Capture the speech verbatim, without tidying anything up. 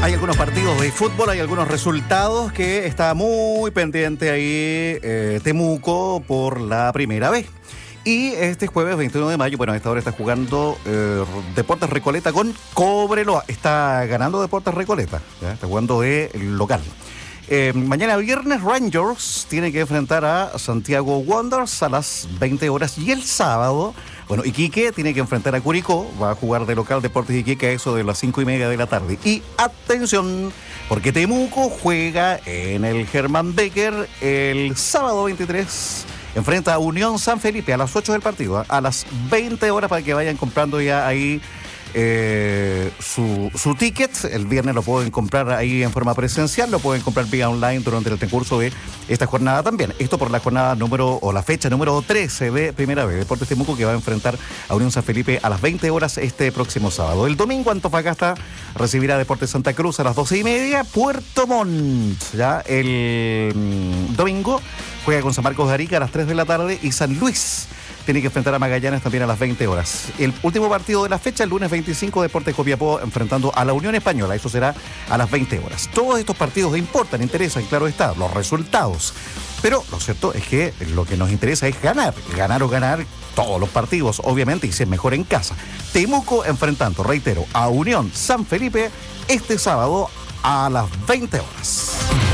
Hay algunos partidos de fútbol, hay algunos resultados que está muy pendiente ahí eh, Temuco por la primera vez. Y este jueves veintiuno de mayo, bueno, a esta hora está jugando eh, Deportes Recoleta con Cobreloa. Está ganando Deportes Recoleta, ¿ya? Está jugando de local. Eh, mañana viernes Rangers tiene que enfrentar a Santiago Wanderers a las veinte horas. Y el sábado, bueno, Iquique tiene que enfrentar a Curicó. Va a jugar de local Deportes Iquique a eso de las cinco y media de la tarde. Y atención, porque Temuco juega en el Germán Becker el sábado veintitrés. Enfrenta a Unión San Felipe a las ocho del partido, ¿eh? A las veinte horas, para que vayan comprando ya ahí eh, su, su ticket. El viernes lo pueden comprar ahí en forma presencial, lo pueden comprar vía online durante el transcurso de esta jornada también. Esto por la jornada número, o la fecha número trece de Primera B. Deportes Temuco, que va a enfrentar a Unión San Felipe a las veinte horas este próximo sábado. El domingo Antofagasta recibirá a Deportes Santa Cruz a las doce y media. Puerto Montt, ya el mm, domingo juega con San Marcos de Arica a las tres de la tarde, y San Luis tiene que enfrentar a Magallanes también a las veinte horas. El último partido de la fecha, el lunes veinticinco, Deportes Copiapó enfrentando a la Unión Española. Eso será a las veinte horas. Todos estos partidos importan, interesan, claro está, los resultados. Pero lo cierto es que lo que nos interesa es ganar. Ganar o ganar todos los partidos, obviamente, y ser mejor en casa. Temuco enfrentando, reitero, a Unión San Felipe este sábado a las veinte horas.